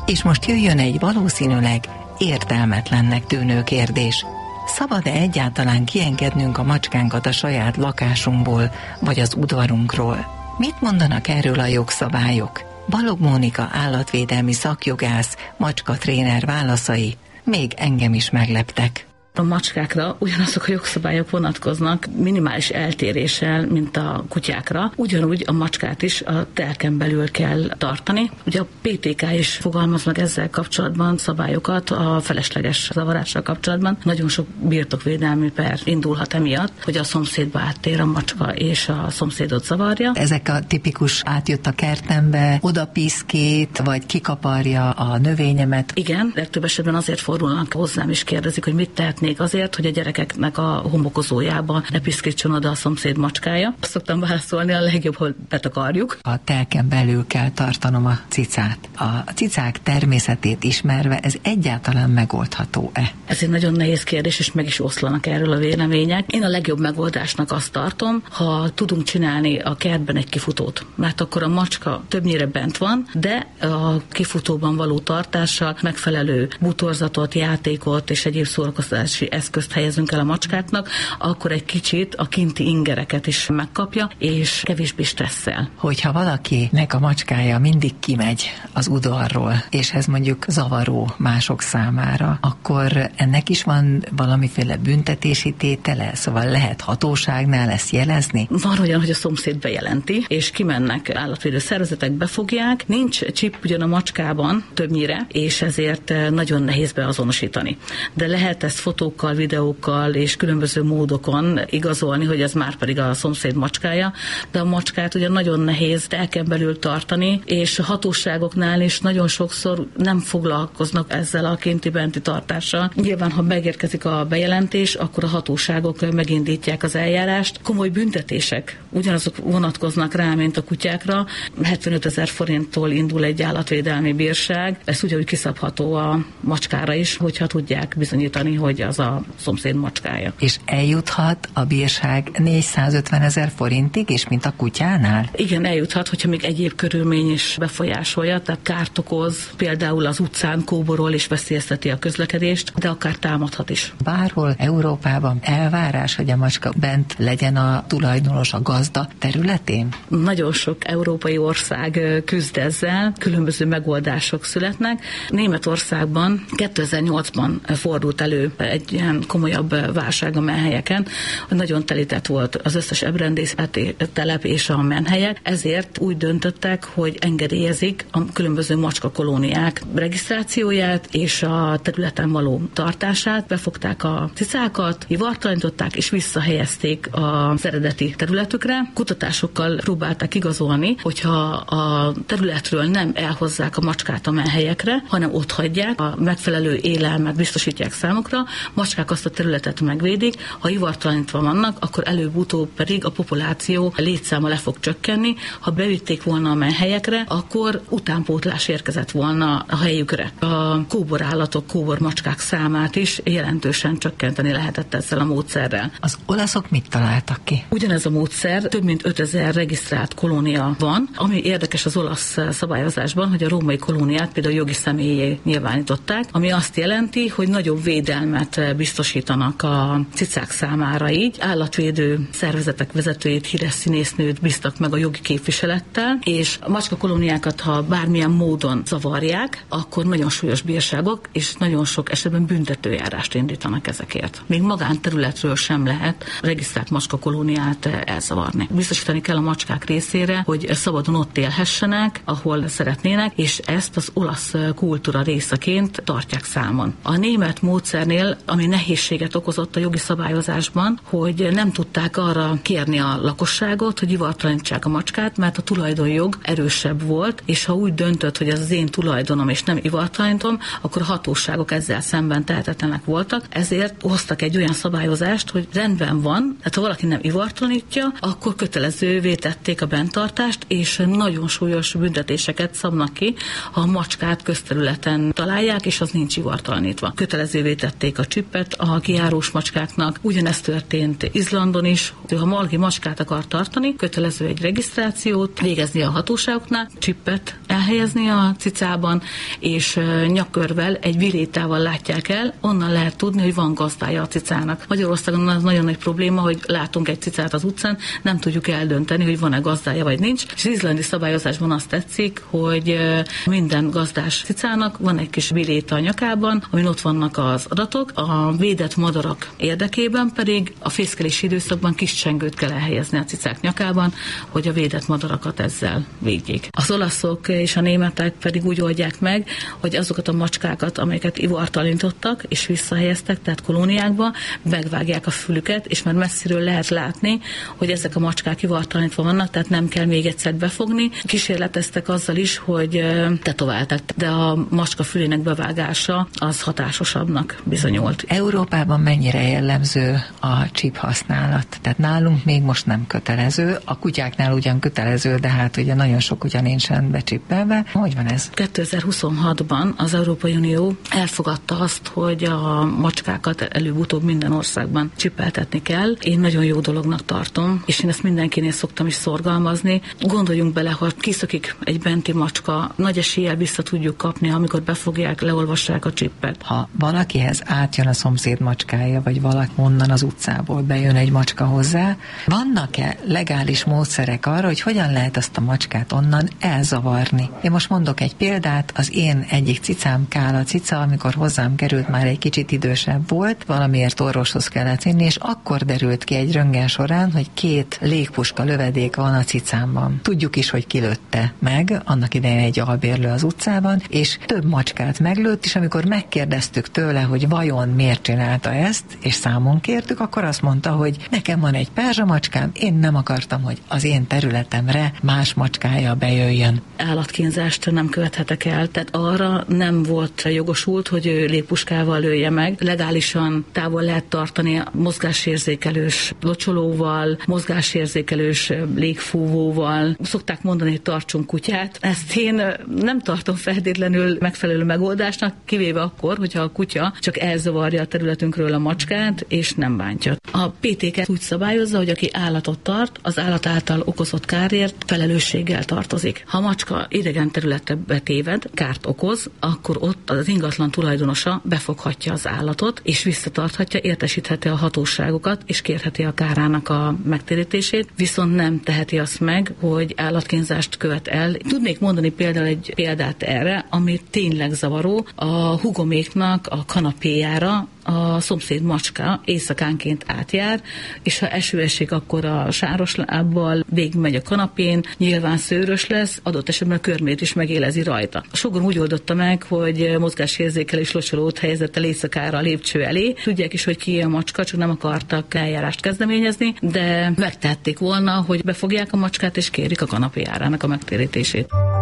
És most jöjjön egy valószínűleg értelmetlennek tűnő kérdés. Szabad-e egyáltalán kiengednünk a macskánkat a saját lakásunkból, vagy az udvarunkról? Mit mondanak erről a jogszabályok? Balogh Mónika állatvédelmi szakjogász, macskatréner válaszai még engem is megleptek. A macskákra ugyanazok a jogszabályok vonatkoznak minimális eltéréssel, mint a kutyákra. Ugyanúgy a macskát is a telken belül kell tartani. Ugye a PTK is fogalmaz meg ezzel kapcsolatban szabályokat a felesleges zavarással kapcsolatban. Nagyon sok birtokvédelmi per indulhat emiatt, hogy a szomszédba áttér a macska és a szomszédot zavarja. Ezek a tipikus átjött a kertembe, oda piszkít, vagy kikaparja a növényemet. Igen, legtöbb esetben azért fordulnak hozzám és kérdezik, hogy mit tehetnék azért, hogy a gyerekeknek a homokozójába ne piszkítson oda a szomszéd macskája. Azt szoktam válaszolni, a legjobb, hogy betakarjuk. A telken belül kell tartanom a cicát. A cicák természetét ismerve ez egyáltalán megoldható-e? Ez egy nagyon nehéz kérdés, és meg is oszlanak erről a vélemények. Én a legjobb megoldásnak azt tartom, ha tudunk csinálni a kertben egy kifutót. Mert akkor a macska többnyire bent van, de a kifutóban való tartással megfelelő bútorzatot, játékot és egyéb szórakozási eszközt helyezünk el a macskáknak, akkor egy kicsit a kinti ingereket is megkapja, és kevésbé stresszel. Hogyha valakinek a macskája mindig kimegy az udvarról, és ez mondjuk zavaró mások számára, akkor ennek is van valamiféle büntetési tétele? Szóval lehet hatóságnál ezt jelezni? Van olyan, hogy a szomszéd bejelenti, és kimennek állatvédő szervezetek, befogják. Nincs csip ugyan a macskában többnyire, és ezért nagyon nehéz beazonosítani. De lehet ezt fotókkal, videókkal és különböző módokon igazolni, hogy ez már pedig a szomszéd macskája, de a macskát ugye nagyon nehéz telken belül tartani, és a hatóságoknál is nagyon sokszor nem foglalkoznak ezzel a kinti-benti tartással. Nyilván, ha megérkezik a bejelentés, akkor a hatóságok megindítják az eljárást. Komoly büntetések ugyanazok vonatkoznak rá, mint a kutyákra. 75 000 forinttól indul egy állatvédelmi bírság. Ez ugyanúgy kiszabható a macskára is, hogyha tudják bizonyítani, hogy az a szomszéd macskája. És eljuthat a bírság 450 000 forintig is, mint a kutyánál? Igen, eljuthat, hogyha még egyéb körülmény is befolyásolja, tehát kárt okoz, például az utcán kóborol és veszélyezteti a közlekedést, de akár támadhat is. Bárhol Európában elvárás, hogy a macska bent legyen a tulajdonos, a gazda területén? Nagyon sok európai ország küzd ezzel, különböző megoldások születnek. Németországban 2008-ban fordult elő egy ilyen komolyabb válság a menhelyeken, hogy nagyon telített volt az összes ebrendészeti telep és a menhelyek, ezért úgy döntöttek, hogy engedélyezik a különböző macskakolóniák regisztrációját és a területen való tartását, befogták a cicákat, hivartalanították és visszahelyezték az eredeti területükre. Kutatásokkal próbálták igazolni, hogyha a területről nem elhozzák a macskát a menhelyekre, hanem ott hagyják, a megfelelő élelmet biztosítják számukra, macskák azt a területet megvédik, ha hivartalanítva vannak, akkor előbb-utóbb pedig a populáció létszáma le fog csökkenni. Ha bevitték volna a menhelyekre, akkor utánpótlás érkezett volna a helyükre. A kóborállatok, kóbormacskák számát is jelentősen csökkenteni lehetett ezzel a módszerrel. Az olaszok mit találtak ki? Ugyanez a módszer, több mint 5000 regisztrált kolónia van, ami érdekes az olasz szabályozásban, hogy a római kolóniát például jogi személyé nyilvánították, ami azt jelenti, hogy nagyobb védelmet biztosítanak a cicák számára így. Állatvédő szervezetek vezetőjét, híres színésznőt bíztak meg a jogi képviselettel, és a macskakolóniákat, ha bármilyen módon zavarják, akkor nagyon súlyos bírságok, és nagyon sok esetben büntetőjárást indítanak ezekért. Még magánterületről sem lehet regisztrált macskakolóniát elzavarni. Biztosítani kell a macskák részére, hogy szabadon ott élhessenek, ahol szeretnének, és ezt az olasz kultúra részeként tartják számon. A német módszernél, ami nehézséget okozott a jogi szabályozásban, hogy nem tudták arra kérni a lakosságot, hogy ivartalanítsák a macskát, mert a tulajdonjog erősebb volt, és ha úgy döntött, hogy ez az én tulajdonom, és nem ivartalanítom, akkor a hatóságok ezzel szemben tehetetlenek voltak, ezért hoztak egy olyan szabályozást, hogy rendben van, tehát ha valaki nem ivartalanítja, akkor kötelezővé tették a benntartást, és nagyon súlyos büntetéseket szabnak ki, ha a macskát közterületen találják, és az nincs ivartalanítva. Kötelezővé tették a csippet a kijárós macskáknak. Ugyanezt történt Izlandon is. Ha valaki macskát akar tartani, kötelező egy regisztrációt végezni a hatóságoknál, csippet elhelyezni a cicában, és nyakkörvel, egy vilétával látják el, onnan lehet tudni, hogy van gazdája a cicának. Magyarországon az nagyon nagy probléma, hogy látunk egy cicát az utcán, nem tudjuk eldönteni, hogy van-e gazdája vagy nincs. És az izlandi szabályozásban azt tetszik, hogy minden gazdás cicának van egy kis viléta a nyakában, amin ott vannak az adatok. A védett madarak érdekében pedig a fészkelési időszakban kis csengőt kell elhelyezni a cicák nyakában, hogy a védett madarakat ezzel védjék. Az olaszok és a németek pedig úgy oldják meg, hogy azokat a macskákat, amelyeket ivartalanítottak és visszahelyeztek, tehát kolóniákba, megvágják a fülüket, és már messziről lehet látni, hogy ezek a macskák ivartalanítva vannak, tehát nem kell még egyszer befogni. Kísérleteztek azzal is, hogy tetováltak, de a macska fülének bevágása az hatásosabbnak bizonyult. Európában mennyire jellemző a chip használat? Tehát nálunk még most nem kötelező, a kutyáknál ugyan kötelező, de hát ugye nagyon sok kutya nincsen becsippelve. Hogy van ez? 2026-ban az Európai Unió elfogadta azt, hogy a macskákat előbb-utóbb minden országban csippeltetni kell. Én nagyon jó dolognak tartom, és én ezt mindenkinél szoktam is szorgalmazni. Gondoljunk bele, hogy kiszökik egy benti macska, nagy eséllyel vissza tudjuk kapni, amikor befogják, leolvassák a csippet. Ha valakihez átjön a szomszéd macskája, vagy valaki onnan az utcából bejön egy macska hozzá, vannak-e legális módszerek arra, hogy hogyan lehet azt a macskát onnan elzavarni? Én most mondok egy példát, az én egyik cicám, Kála cica, amikor hozzám került, már egy kicsit idősebb volt, valamiért orvoshoz kellett vinni, és akkor derült ki egy röntgen során, hogy 2 légpuska lövedék van a cicámban. Tudjuk is, hogy kilőtte meg, annak idején egy albérlő az utcában, és több macskát meglőtt, és amikor megkérdeztük tőle, hogy vajon miért csinálta ezt, és számon kértük, akkor azt mondta, hogy nekem van egy perzsa macskám, én nem akartam, hogy az én területemre más macskája bejöjjön. Állatkínzást nem követhetek el, tehát arra nem volt jogosult, hogy ő légpuskával lője meg. Legálisan távol lehet tartani mozgásérzékelős locsolóval, mozgásérzékelős légfúvóval. Szokták mondani, hogy tartsunk kutyát. Ezt én nem tartom feltétlenül megfelelő megoldásnak, kivéve akkor, hogyha a kutya csak elzavarja a területünkről a macskát, és nem bántja. A PTK úgy szabályozza, hogy aki állatot tart, az állat által okozott kárért felelősséggel tartozik. Ha a macska idegen területre betéved, kárt okoz, akkor ott az ingatlan tulajdonosa befoghatja az állatot, és visszatarthatja, értesítheti a hatóságokat, és kérheti a kárának a megtérítését, viszont nem teheti azt meg, hogy állatkínzást követ el. Tudnék mondani például egy példát erre, ami tényleg zavaró. A hugoméknak a kanapéjára a szomszéd macska éjszakánként átjár, és ha eső esik, akkor a sáros lábbal végigmegy a kanapén, nyilván szőrös lesz, adott esetben a körmét is megélezi rajta. A sogrom úgy oldotta meg, hogy mozgásérzékelés locsolót helyezett el éjszakára a lépcső elé. Tudják is, hogy ki a macska, csak nem akartak eljárást kezdeményezni, de megtették volna, hogy befogják a macskát és kérik a kanapéjárának a megtérítését.